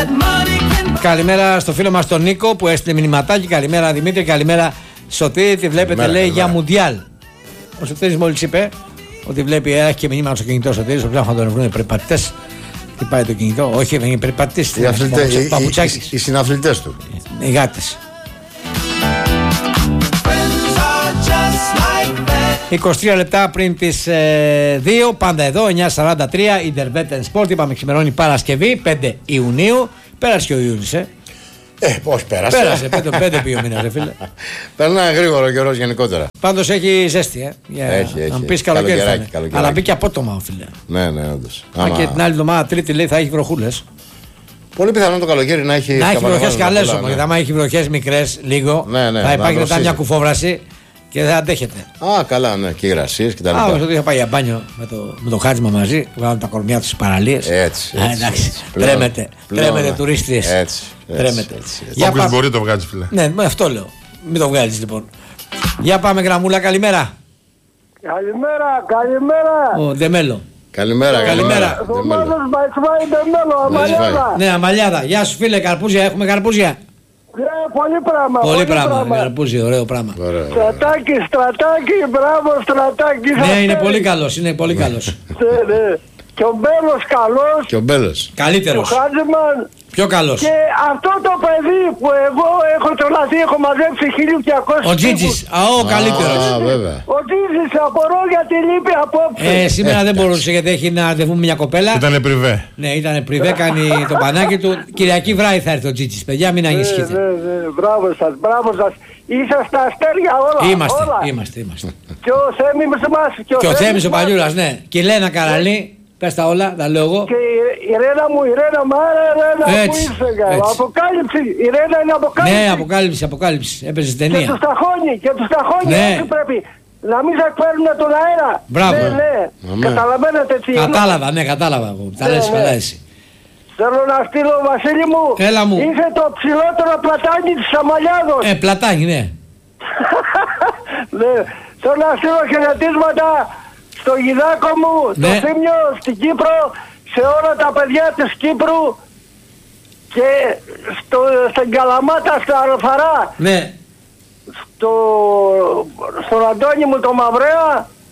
Καλημέρα στο φίλο μας τον Νίκο που έστειλε μηνυματάκι. Καλημέρα Δημήτρη, καλημέρα Σωτήρη. Τη βλέπετε, λέει, για Μουντιάλ. Ο Σωτήρης μόλις είπε ότι βλέπει, έχει και μηνύματα στο κινητό Σωτήρης. Ο ψάχνω να τον βρουν οι περιπατητές. Τι πάει το κινητό, όχι, δεν είναι περιπατητής. Οι συναθλητές του. Οι γάτες. 23 λεπτά πριν τις 2, πάντα εδώ, 9:43, Ιντερβέτεν Sport. Είπαμε ξημερώνει Παρασκευή, 5 Ιουνίου. Πέρασε και ο Ιούνις, Πώς πέρασε. Πέρασε, 5 πήγε ο μήνας, ρε φίλε. Περνάει γρήγορο καιρός γενικότερα. Πάντως έχει ζέστη, Έχει. Να μου πεις καλοκαίρι θα είναι. Αλλά μπήκε απότομα, φίλε. Ναι, όντως. Και την άλλη εβδομάδα, Τρίτη, λέει, θα έχει βροχούλες. Πολύ πιθανό το καλοκαίρι να έχει. Να έχει βροχές καλές όμως. Γιατί άμα έχει βροχές μικρές, λίγο, θα υπάρχει μετά μια κουφόβραση και δεν αντέχετε. Καλά, ναι, και υγρασίες και τα λοιπά. Ότι είχα πάει για μπάνιο με το Χάτζημα μαζί, βγάλουν τα κορμιά του στις παραλίες. Έτσι. Εντάξει. Τρέμετε τουρίστες. Έτσι. Όποιος μπορεί το βγάζει, φίλε. Ναι, αυτό λέω. Μην το βγάλεις λοιπόν. Για πάμε, γραμμούλα, καλημέρα. Καλημέρα. Ο Ντεμέλο. Καλημέρα. Ναι, Αμαλιάδα. Γεια σου, φίλε, καρπούζια. Έχουμε καρπούζια. Πολύ πράγμα. Καρπούζια, ωραίο πράγμα. Στρατάκι, μπράβο, Στρατάκι. Ναι, είναι πολύ καλός. Ναι. Και ο Μπέλος καλός. Και ο Μπέλος. Καλύτερος. Και ο Χάτζημαν. Πιο καλός. Και αυτό το παιδί που εγώ έχω τρελαθεί, έχω μαζέψει 1200. Ο Τζίτζης. Ο καλύτερος. Βέβαια. Ο Τζίτζης, απορώ γιατί λείπει απόψε. Σήμερα δεν μπορούσε γιατί έχει ένα ραντεβού με μια κοπέλα. Ήτανε πριβέ. Ναι, ήτανε πριβέ, κάνει το πανάκι του. Κυριακή βράδυ θα έρθει ο Τζίτζης. Παιδιά, μην ανησυχείτε. Μπράβο σας. Είσαστε αστέρια όλα. Είμαστε. Και ο Θέμης μας. Και ο Θέμης ο Παλιούρας, ναι. Και η Λένα Καραλή. Πες τα όλα, τα λέω εγώ. Και η Ρένα μου που είσαι. Αποκάλυψη. Η Ρένα είναι αποκάλυψη. Ναι, αποκάλυψη. Έπαιζε ταινία. Και τους ταχώνει. Ναι. Έτσι πρέπει. Να μην σας παίρνουν τον αέρα. Μπράβο. Ναι. Καταλαβαίνετε τι. Κατάλαβα εγώ. Τα λες καλά εσύ. Θέλω να στείλω, Βασίλη μου. Έλα μου. Είσαι το ψηλότερο πλατάνι της Αμαλιάδος. Πλατάνι, ναι. Θέλω να στείλω χαιρετίσματα στο γιδάκο μου, ναι. Στο Θήμιο, στην Κύπρο, σε όλα τα παιδιά της Κύπρου και στην Καλαμάτα, στα Αρφαρά. Ναι. Στον Αντώνη μου το Μαυρέα,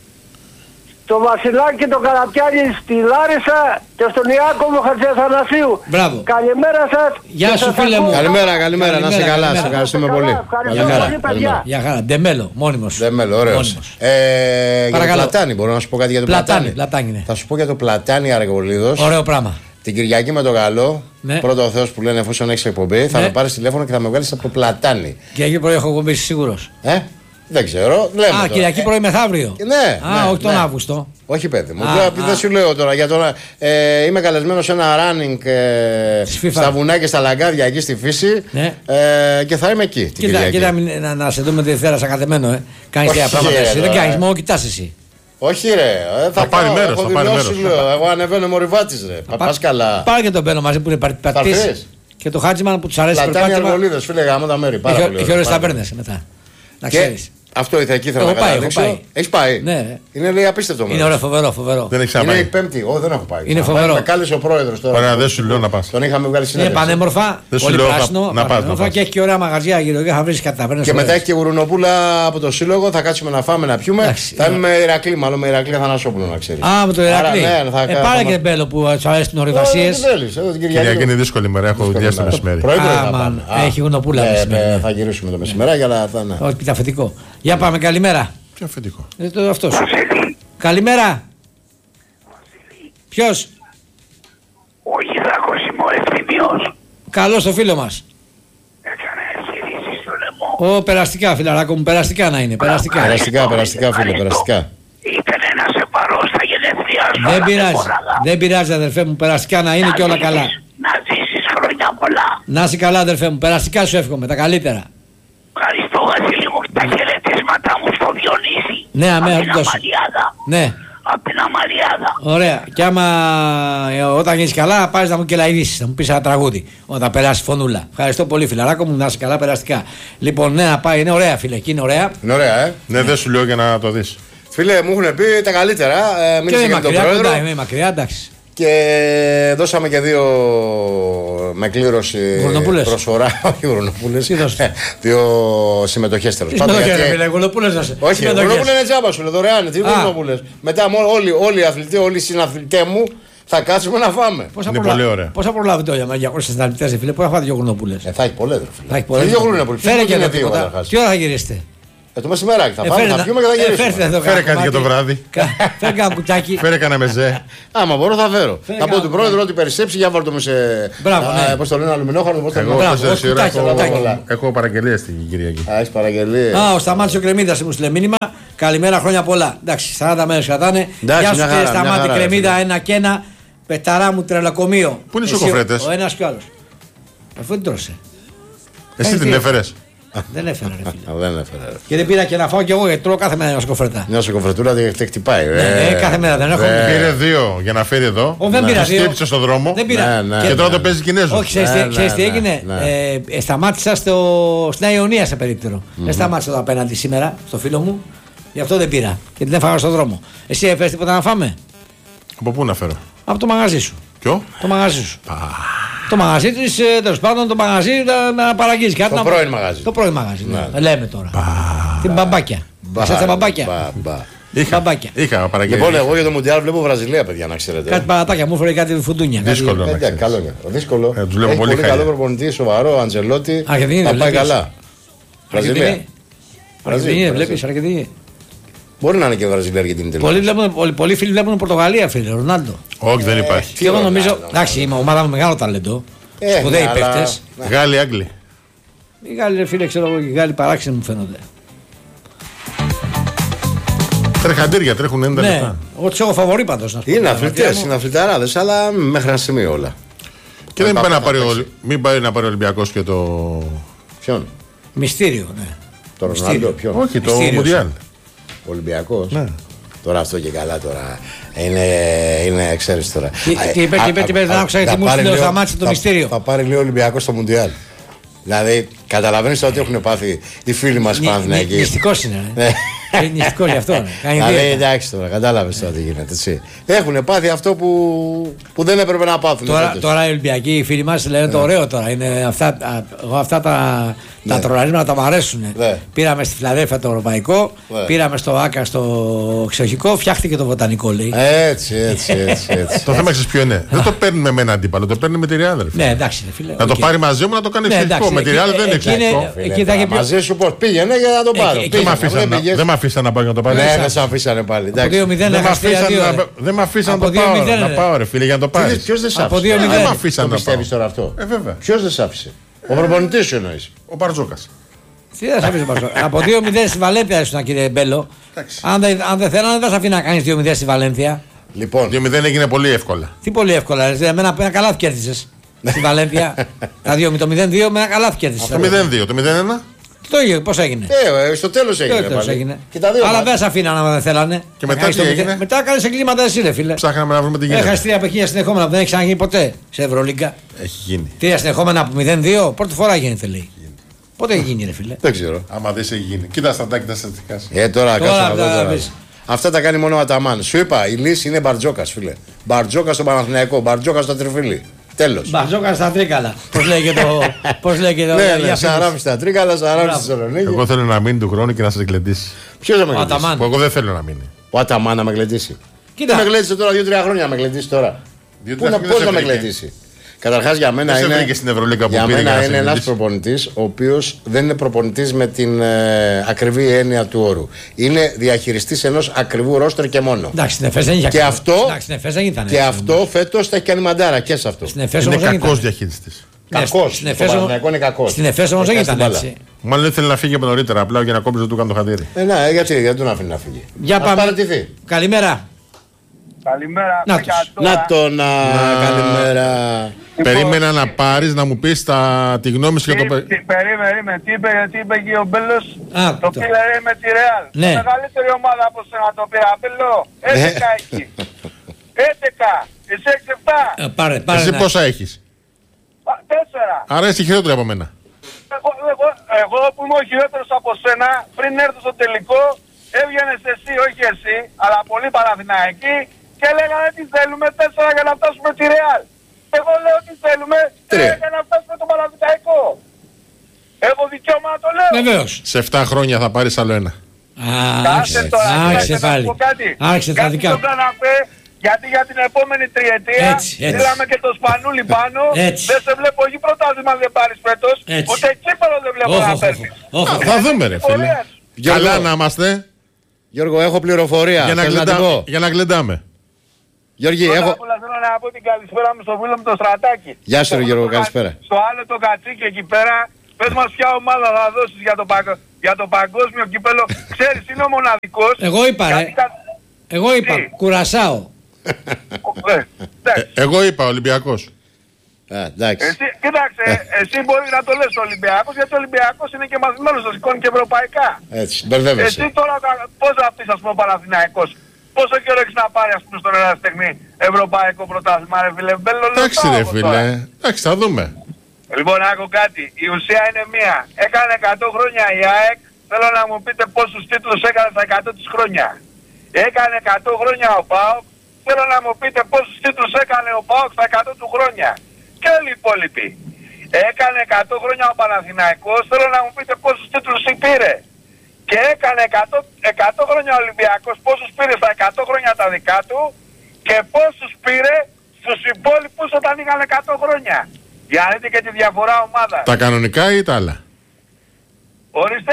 στο Βασιλάκι το Καραπιάνη στη Λάρισα και στον Ιάκωβο Χατζηθανασίου. Μπράβο. Καλημέρα σας. Γεια σου, φίλε μου. Καλημέρα, να είσαι καλά. Σε ευχαριστούμε πολύ. Καλημέρα. Γεια χαρά. Ντεμέλο, μόνιμος. Ντεμέλο, ωραίος. Για το πλατάνι, μπορώ να σου πω κάτι για το πλατάνι. Ναι. Θα σου πω για το πλατάνι Αργολίδος. Ωραίο πράγμα. Την Κυριακή με το καλό, ναι. Πρώτο ο Θεός που λένε εφόσον έχεις εκπομπή, θα με πάρεις τηλέφωνο και θα με βγάλεις από το πλατάνι. Κυριακή πρωί έχω εκπομπή, σίγουρος. Δεν ξέρω. Κυριακή πρωί μεθαύριο. Ναι. Όχι τον Αύγουστο. Όχι, παιδί μου. Δεν σου λέω τώρα. Είμαι καλεσμένος σε ένα running στα βουνά και στα λαγκάδια εκεί στη φύση. Ναι. Και θα είμαι εκεί. Κοίτα, να σε δούμε τη θέρα σαν κατεμένο. Κάνεις τέτοια πράγματα εσύ. Δεν κάνεις, μόνο κοιτάς εσύ. Όχι ρε, θα πάρει μέρος. Εγώ ανεβαίνω μοριβάτης ρε. Πας καλά. Πάρε και τον Μπένο μαζί που είναι πατής. Και το Χάτζημαν που τους αρέσει το περπάτημα. Πλατάνι Αργολίδος, φίλε γάμο τα μέρη. Έχει ωραίες ταβέρνες μετά. Να ξέρεις. Αυτό ήθελα εκεί, θέλω να καταδείξω. Έχεις πάει. Ναι. Είναι λέει απίστευτο μέρος. Είναι ωραίο, φοβερό. Δεν έχεις είναι η Πέμπτη. Όχι, δεν έχω πάει. Είναι φοβερό. Με κάλεσε ο πρόεδρος τώρα. Ωραία, δεν σου λέω να πας. Τον είχαμε βγάλει συνέντευξη. Είναι πανέμορφα. Πολύ πράσινο. Να πας. Και έχει και ωραία μαγαζιά γύρω. Θα βρεις κάτι ταβέρνες. Και μετά έχει και γουρουνοπούλα από το σύλλογο. Θα κάτσουμε να φάμε, να πιούμε. Θα είμαι με Ηρακλή, μάλλον με Ηρακλή Θανασόπουλο να ξέρεις. Με το Ηρακλή. Πάρε και Μπέλο που σου αρέσει την ορειβασίες. Κυριακή είναι δύσκολη μέρα. Έχω δουλειά στο μεσημέρι. Έχει γουρουνοπούλα. Θα γυρίσουμε το μεσημέρι, αλλά θα είναι. Όχι, πίτα αφεντικό. Για πάμε, καλημέρα. Ποιο αφεντικό? Αυτό σου. Καλημέρα. Ποιος? Ο Γιδάκος είμαι, ο Ευθυμίος. Καλώς το φίλο μας. Έκανε εγχειρήσεις στο λαιμό. Περαστικά φιλαράκο μου, περαστικά να είναι. Περαστικά φίλε, περαστικά. Ήθελε να σε πάρω στα γενέθλιά σου. Δεν πειράζει αδερφέ μου, περαστικά να είναι και όλα καλά. Να ζήσεις χρόνια πολλά. Να είσαι καλά αδερφέ μου, περαστικά σου εύχομαι, τα καλύτερα. Ευχαριστώ Βασίλη μου, τα χαιρετίσματά μου στο Διονύση. Ναι, αμέ, απ' την Αμαλιάδα. Ναι. Απ' την Αμαλιάδα. Ωραία. Και άμα όταν γίνεις καλά, πάρεις να μου κελαϊδίσεις, να μου πεις ένα τραγούδι. Όταν περάσει φωνούλα. Ευχαριστώ πολύ, φιλαράκο μου, να είσαι καλά, περαστικά. Λοιπόν, ναι, να πάει, είναι ωραία, φίλε, εκεί είναι ωραία. Είναι ωραία, Ναι, δεν σου λέω για να το δεις. Φίλε, μου έχουν πει τα καλύτερα. Και είναι μακριά, κοντά, είναι μακριά, εντάξει. Και δώσαμε και 2 με κλήρωση προσφορά. Όχι Γουρνοπούλες. 2 συμμετοχές τέλος πάντων. Όχι, Γουρνοπούλες είναι τζάμπα σου, δωρεάν. Τι Γουρνοπούλες. Μετά όλοι οι αθλητές, όλοι οι συναθλητές μου θα κάτσουμε να φάμε. Είναι πολύ ωραία. Πώς θα προλάβει το για 200 συναθλητές, φίλε, πού θα φάτε 2 Γουρνοπούλες. Θα έχει πολλές. Φέρε και ένα τίποτα. Τι ώρα θα γυρίσετε? Το μεσημεράκι θα πάμε, θα πιούμε και θα γυρίσουμε. Φέρε κάτι για το βράδυ. Φέρε κανένα κουτάκι. Φέρε κανένα μεζέ. Άμα μπορώ θα φέρω. Θα πω του πρόεδρου ότι περισσέψει για βάλω το με σε. Μπράβο, πώς το λένε, αλουμινόχαρτο. Έχω παραγγελίες την Κυριακή. Έχει παραγγελίες. Ο Σταμάτης ο Κρεμίδας μου στείλε μήνυμα. Καλημέρα, χρόνια πολλά. Εντάξει, 40 μέρες κρατάνε. Γεια σου κύριε Σταμάτη Κρεμίδα, 1-1. Πεταρά μου τρελακομείο. Πού είναι οι σοκοφρέτες? Ο ένας κι ο άλλος. Αφού την τρωσε. Εσύ την έφερες? Δεν έφερα, ρε φίλε. Δεν έφερα. Και δεν πήρα και να φάω κι εγώ γιατί τρώω κάθε μέρα μια σκοφρέτα. Μια σκοφρετούρα δεν χτυπάει. Κάθε μέρα δεν έχω. Πήρε 2 για να φέρει εδώ. Δεν πήρα 2. Στύψε στον δρόμο. Δεν πήρα. Και τώρα το παίζει Κινέζο. Όχι, ξέρεις τι έγινε. Σταμάτησα στη Νέα Ιωνία σε περίπτερο. Δεν σταμάτησα εδώ απέναντι σήμερα στο φίλο μου. Γι' αυτό δεν πήρα. Και την έφαγα στον δρόμο. Εσύ έφερες τίποτα να φάμε? Από πού να φέρω? Από το μαγαζί σου. Ποιο? Το μαγαζί σου. Το μαγαζί τη, τέλος πάντων, το μαγαζί να παραγγείλει κάτι. Το πρώην μαγαζί. Το πρώην μαγαζί. Λέμε τώρα. Την μπαμπάκια. Ξέρετε τα μπαμπάκια. Είχα παραγγείλει. Λοιπόν, εγώ για το Μουντιάλ βλέπω Βραζιλία, παιδιά, να ξέρετε. Κάτι παρατάκια, μου έφερε κάτι φουντούνια. Δύσκολο. Δύσκολο. Του λέω πολύ καλό προπονητή, σοβαρό, Αντζελότη. Θα πάει καλά. Βραζιλία. Αργεντινή, βλέπει Αργεντινή. Μπορεί να είναι και Βραζιλία Αργεντινή τελικά. Πολλοί φίλοι βλέπουν Πορτογαλία, φίλε, Ρονάλντο. Όχι, δεν υπάρχει. Και εγώ νομίζω. Εντάξει, η ομάδα μου μεγάλο ταλέντο. Σπουδαίοι παίκτες. Γάλλοι, Άγγλοι. Οι Γάλλοι, φίλε, ξέρω εγώ, οι Γάλλοι παράξενοι μου φαίνονται. Τρεχαντήρια, τρέχουν 90 λεπτά. Εγώ τους έχω φαβορί πάντως. Είναι αθλητές, είναι αθληταράδες, αλλά μέχρι ένα σημείο όλα. Και δεν μην πάει να πάρει ο Ολυμπιακός και το. Ποιον? Μυστήριο, ναι. Το Ρονάλντο, ποιον? Όχι, το Μουντιάλ. Ολυμπιακός. Ναι. Τώρα αυτό και καλά τώρα. Είναι ξέρεις τώρα. Τι είπε, δεν άκουσα γιατί μου στείλε ο Σταμάτης το μυστήριο. Θα πάρει λίγο Ολυμπιακός στο Μουντιάλ. Δηλαδή, καταλαβαίνεις ότι έχουν πάθει οι φίλοι μας Παναθηναϊκοί. Νηστικός είναι. Είναι νηστικός γι' αυτό. Δηλαδή, εντάξει τώρα, κατάλαβες τώρα τι γίνεται. Έτσι. Έχουν πάθει αυτό που δεν έπρεπε να πάθουν. Τώρα οι Ολυμπιακοί, οι φίλοι μας λένε το ωραίο τώρα. Αυτά τα τρολαρίσματα τα μου αρέσουν. Πήραμε στη Φιλαδέλφια το ευρωπαϊκό, πήραμε στο Άκα στο εξοχικό, φτιάχτηκε το βοτανικό, λέει. Έτσι. Το θέμα ξέρεις ποιο είναι. Δεν το παίρνουμε με ένα αντίπαλο, το παίρνουμε με τη Real. Ναι, εντάξει, φίλε. Να το πάρει μαζί μου να το κάνει εξοχικό. Με τη Real δεν είναι εξοχικό. Μαζί σου πώς πήγαινε για να το πάρω. Δεν με αφήσαν να πάω για να το πάρει. Ναι, δεν σε αφήσανε πάλι. Δεν με αφήσαν να πάω, ρε φίλε, για να το πάρει. Ποιος δεν σε άφησε? Δεν με αφήσαν να πάω. Πιστεύεις τώρα αυτό? Ποιος δεν σε άφησε? Ο προπονητής σου εννοείς? Ο Μπαρτζόκας. Τι δεν θα αφήσει ο Μπαρτζόκας? Από 2-0 στη Βαλένθια ήσουν, κύριε Μπέλο. Αν δεν θέλανε, δεν θα αφήνει να κάνει 2-0 στη Βαλένθια. Λοιπόν, 2-0 έγινε πολύ εύκολα. Τι πολύ εύκολα, με ένα καλάθι κέρδισες στη Βαλένθια. Το 0-2 με ένα καλάθι κέρδισες. Το 0-2, το 0-1. Το ίδιο, πώς έγινε? Στο τέλος έγινε. Αλλά δεν σε αφήνανε άμα δεν θέλανε. Και μετά τι έγινε? Μετά κάνεις εγκλήματα εσύ, ρε φίλε. Ψάχναμε να βρούμε τι γίνεται. Έχασες 3 παιχνίδια συνεχόμενα που δεν έχει ξαναγίνει ποτέ σε Ευρωλίγκα. Έχει γίνει. 3 συνεχόμενα από 0-2, πρώτη φορά γίνεται, λέει. Πότε έχει γίνει, ρε φίλε? Δεν ξέρω. Άμα δεν έχει γίνει. Κοίτα στα τάκη τα στατιστικά. Τώρα αυτά τα κάνει μόνο ο Αταμάν. Σου είπα, η λύση είναι Μπαρτζόκας, φίλε. Μπαρτζόκας στο Παναθηναϊκό, Μπαρτζόκας στο Τριφύλι. Τέλος. Μπαρτζόκας στα Τρίκαλα. Πώς λέγεται το. Ναι, Σαράφη στα Τρίκαλα, Σαράφη στη Θεσσαλονίκη. Εγώ θέλω να μείνει του χρόνου και να σας γλεντήσει. Ποιος θα με γλεντήσει? Εγώ δεν θέλω να μείνει. Ο Αταμάν να με γλεντήσει. Κοίτα. Με γλεντήσει τώρα 2-3 χρόνια να με γλεντήσει τώρα. Πώς να με γλεντήσει? Καταρχάς για μένα είναι ένας προπονητής ο οποίος δεν είναι προπονητής με την ακριβή έννοια του όρου. Είναι διαχειριστής ενός ακριβού ρόστερ και μόνο. Εντάξει, στην Εφές δεν είχε. Και αυτό φέτος θα έχει κάνει μαντάρα και σε αυτό. Είναι κακός διαχειριστής. Κακός. Είναι κακός. Στην Εφές όμως δεν ήταν έτσι. Μάλλον ήθελε να φύγει από νωρίτερα απλά για να κόψει του κάνω το χαντήρι. Ναι, γιατί τον αφήνει να φύγει. Για πάμε. Καλημέρα. Καλημέρα. Καλημέρα. Περίμενα να πάρεις να μου πεις τη γνώμη σου για το παιδί. Περίμενε. Τι είπε και ο Μπέλος? Το πήρε με τη Ρεάλ. Μεγαλύτερη ομάδα από σένα το πήρα. Μπέλο. 11 έχει. 11. Εσύ 6-7. Εσύ πόσα έχεις? 4. Άρα είσαι χειρότερη από μένα. Εγώ που είμαι ο χειρότερος από σένα, πριν έρθω στο τελικό, έβγαινες εσύ, όχι εσύ, αλλά πολύ Παναθηναϊκοί και λέγανε τι θέλουμε, 4 για να φτάσουμε τη Ρεάλ. Εγώ λέω τι θέλουμε, 3 για να φτάσουμε τον Παναθηναϊκό. Έχω δικαίωμα να το λέω. Βεβαίως. Σε 7 χρόνια θα πάρεις άλλο ένα. Άρχισε πάλι. Άρχισε τα δικά μου. Γιατί για την επόμενη τριετία στείλαμε και το Σπανούλι πάνω. Δεν σε βλέπω όχι πρωτάθλημα δεν πάρεις φέτος, ούτε κύπελλο δεν βλέπω να παίρνεις. Θα δούμε ρε φίλε. Καλά να είμαστε. Γιώργο, έχω πληροφορία. Για να γλεντάμε. Γιώργη, έχω... θέλω να πω την καλησπέρα μου στο φίλο μου το Στρατάκι. Γεια σου Γιώργο, καλησπέρα. Στο άλλο το κατσίκι εκεί πέρα, πες μας ποια ομάδα θα δώσεις για το παγκόσμιο κύπελλο. Ξέρεις, είναι ο μοναδικός. Εγώ είπα, Κουρασάο. Εγώ είπα Ολυμπιακός. Κοίταξε, εσύ μπορεί να το λες Ολυμπιακός, γιατί ο Ολυμπιακός είναι και μαθημένος, θα σηκώνει και ευρωπαϊκά. Έτσι, μπερδεύεσαι. Εσύ τώρα πώς θα πεις, ας πούμε, ο Παναθηναϊκός, πόσο καιρό έχεις να πάρει, ας πούμε, στον Ερασιτεχνή ευρωπαϊκό πρωτάθλημα, ρε φίλε? Εντάξει ρε φίλε, εντάξει, θα δούμε. Λοιπόν, άκου κάτι, η ουσία είναι μία. Έκανε 100 χρόνια η ΑΕΚ, θέλω να μου πείτε πόσους τίτλους έκανε στα 100 της χρόνια. Έκανε 100 χρόνια ο ΠΑΟΚ, θέλω να μου πείτε πόσους τίτλους έκανε ο ΠΑΟΚ στα 100 του χρόνια. Και όλοι οι υπόλοιποι. Έκανε 100 χρόνια ο Παναθηναϊκός, θέλω να μου πείτε πόσους τίτλους πήρε. Και έκανε 100 χρόνια ο Ολυμπιακός, πόσους πήρε στα 100 χρόνια τα δικά του και πόσους πήρε στους υπόλοιπους όταν είχαν 100 χρόνια. Για να δείτε και τη διαφορά ομάδα. Τα κανονικά ή τα άλλα? Ορίστε.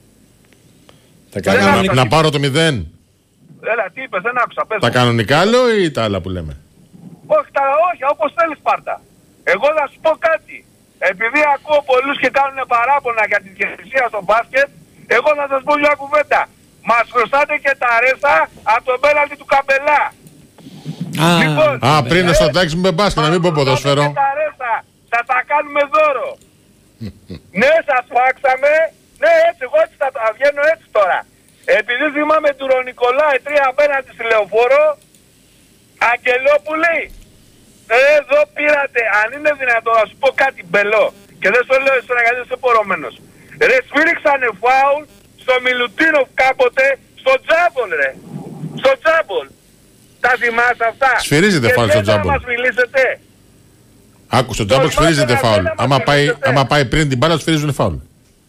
Να πάρω το 0. Έλα, τι είπες, δεν άκουσα. Πες τα κανονικά λέω ή τα άλλα που λέμε? Όχι, όπως θέλεις πάρτα. Εγώ θα σου πω κάτι. Επειδή ακούω πολλούς και κάνουν παράπονα για την διαιτησία στο μπάσκετ, εγώ θα σας πω μια κουβέντα. Μας χρωστάτε και τα ρέστα από τον πέναλτι του Καμπελά. Λοιπόν, πριν να στατάξεις με μπάσκετ, να μην πω ποδόσφαιρο. Θα τα κάνουμε δώρο. Ναι, σας φάξαμε. Ναι, έτσι, εγώ έτσι θα βγαίνω έτσι τώρα. Επειδή θυμάμαι του Ρονικολάη 3 απέναντι στη Λεωφόρο, Αγγελόπουλη, εδώ πήρατε, αν είναι δυνατόν να σου πω κάτι μπελό, και δεν στο λέω εσένα γιατί είσαι πορωμένος. Ρε, σφύριξανε φάουλ στο Μιλουτίνοφ κάποτε, στο Τζάμπολ ρε. Στο Τζάμπολ. Τα θυμάσαι αυτά? Σφυρίζεται φάουλ στο Τζάμπολ. Και δεν θα μας μιλήσετε. Άκου, στο Τζάμπολ σφυρίζεται φάουλ. Άμα πάει πριν την μπάλα, σφυρίζουν φάουλ.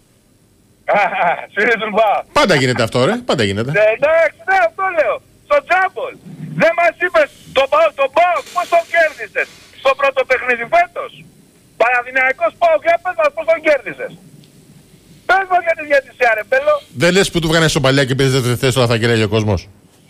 Σφυρίζουν φάουλ. Πάντα γίνεται αυτό ρε, πάντα γίνεται. Εντάξει, ναι, αυτό λέω. Στο Τζάμπολ. Δεν μας είπες τον ΠΑΟΚ πώς τον κέρδισες στο πρώτο παιχνίδι φέτος? Παναθηναϊκός ΠΑΟΚ, για πες μας πώς τον κέρδισες. Πες μας για τη διαιτησία ρε μπέλο. Δεν λες που του βγανε στο παλιά και παίζεις δεύτερη θέση τώρα θα κερέλει ο κόσμος?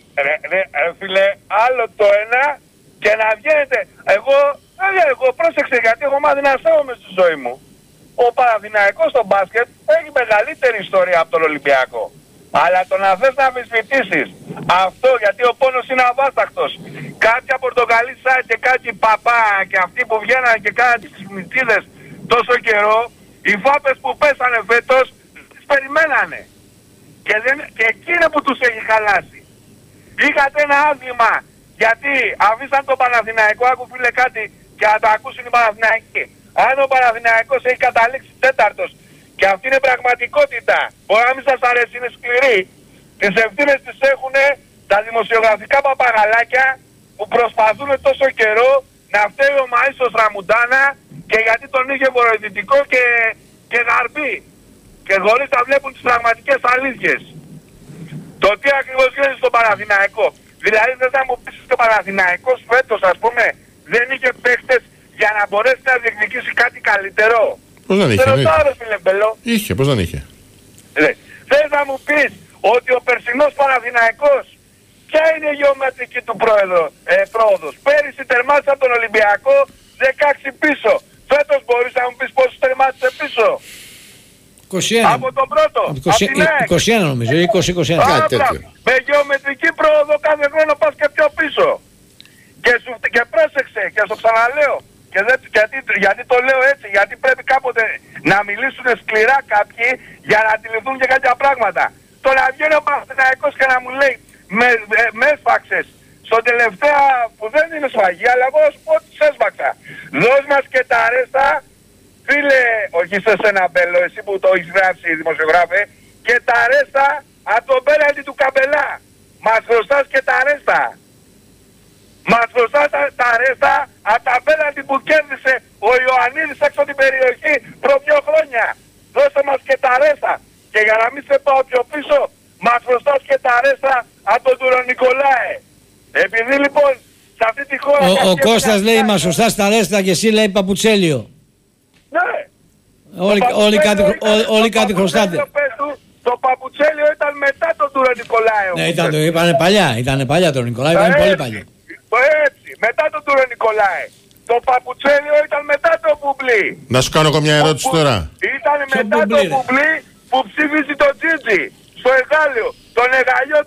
Φίλε, άλλο το ένα και να βγαίνετε. Εγώ πρόσεξε γιατί έχω μάθει να σέβομαι στη ζωή μου. Ο Παναθηναϊκός στο μπάσκετ έχει μεγαλύτερη ιστορία από τον Ολυμπιακό. Αλλά το να θες να αμφισβητήσεις αυτό, γιατί ο πόνος είναι αβάσταχτος. Κάποια πορτοκαλί site και κάτι παπά και αυτοί που βγαίνανε και κάνανε τις μυτσίδες τόσο καιρό, οι φάπες που πέσανε φέτος τις περιμένανε. Και εκεί είναι που τους έχει χαλάσει. Είχατε ένα άθλημα γιατί αφήσαν τον Παναθηναϊκό, άκου φίλε κάτι και να το ακούσουν οι Παναθηναϊκοί. Αν ο Παναθηναϊκός έχει καταλήξει τέταρτος και αυτή είναι πραγματικότητα, μπορεί να μην σας αρέσει, είναι σκληρή, τις ευθύνες τις έχουν τα δημοσιογραφικά παπαγαλάκια που προσπαθούν τόσο καιρό να φταίει ο Μαΐσος Ραμουντάνα και γιατί τον είχε βορειοδυτικό και γαρμπή και χωρίς να βλέπουν τις πραγματικές αλήθειες. Το τι ακριβώς γίνεται στο Παναθηναϊκό. Δηλαδή δεν θα μου πεις ότι ο Παναθηναϊκός φέτος ας πούμε δεν είχε παίχτες για να μπορέσει να διεκδικήσει κάτι καλύτερο. Πώς δεν είχε? Είχε, πώς δεν είχε? Θες να μου πεις ότι ο περσινός Παναθηναϊκός ποια είναι η γεωμετρική του πρόοδος? Πέρυσι τερμάτισε από τον Ολυμπιακό 16 πίσω. Φέτος μπορείς να μου πεις πόσους τερμάτισε πίσω? 21. Από τον πρώτο. 21 νομίζω, 20-21. Κάτι τέτοιο. Με γεωμετρική πρόοδο κάθε χρόνο πας και πιο πίσω. Και πρόσεξε και στο ξαναλέω. Γιατί το λέω έτσι, γιατί πρέπει κάποτε να μιλήσουν σκληρά κάποιοι για να αντιληφθούν και κάποια πράγματα. Το να βγαίνει ο Παναθηναϊκός και να μου λέει με έσφαξες στο τελευταία που δεν είναι σφαγή, αλλά εγώ σου πω ότι σε έσφαξα. Δώσ' μας και τα ρέστα, φίλε, όχι σε σένα μπέλο, εσύ που το έχεις γράψει δημοσιογράφε, και τα ρέστα από τον πέναλτι του Καμπελά. Μας χρωστάς και τα ρέστα. Μας μπροστά τα ρέστα από τα πέναντι που κέρδισε ο Ιωαννίδης έξω την περιοχή προ 2 χρόνια. Δώστε μας και τα ρέστα. Και για να μην σε πάω πιο πίσω, μας μπροστάς και τα ρέστα από τον Τουρονικολάε. Επειδή λοιπόν σε αυτή τη χώρα... Ο Κώστας λέει μας σωστά στα ρέστα και εσύ λέει Παπουτσέλιο. Ναι. Όλοι κάτι χρωστάτε. Το Παπουτσέλιο ήταν μετά τον Τουρονικολάε. Ναι, ήταν παλιά τον Νικολάε, ήταν πολύ παλιά. Έτσι, μετά τον Τουρονικολάε. Το Παπουτσέλιο ήταν μετά το Μπουμπλί. Να σου κάνω μια ερώτηση τώρα. Ήταν μετά το Μπουμπλί που ψήφισε το Τζίτζι στο Εγάλιο. Τον Εγαλιό